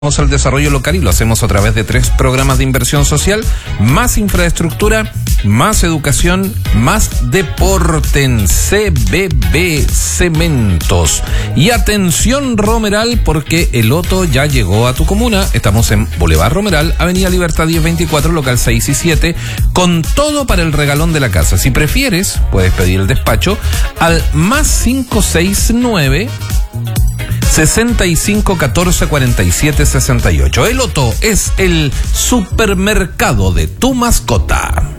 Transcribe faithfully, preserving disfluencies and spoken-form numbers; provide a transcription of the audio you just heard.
al desarrollo local y lo hacemos a través de tres programas de inversión social, más infraestructura, más educación, más deporte en C B B Cementos. Y atención Romeral, porque el loto ya llegó a tu comuna. Estamos en Boulevard Romeral, Avenida Libertad diez veinticuatro, local seis y siete, con todo para el regalón de la casa. Si prefieres, puedes pedir el despacho al más cinco seis nueve sesenta y cinco catorce cuarenta y siete sesenta y ocho. El Loto es el supermercado de tu mascota.